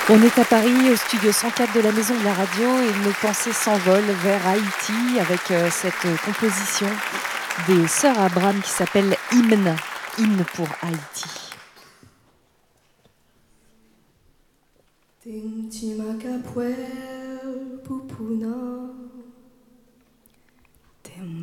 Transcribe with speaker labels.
Speaker 1: On est à Paris, au studio 104 de la Maison de la Radio, et nos pensées s'envolent vers Haïti avec cette composition des Sœurs Abraham qui s'appelle Hymne, Hymne pour Haïti.
Speaker 2: Tim Timakapuel Pupuna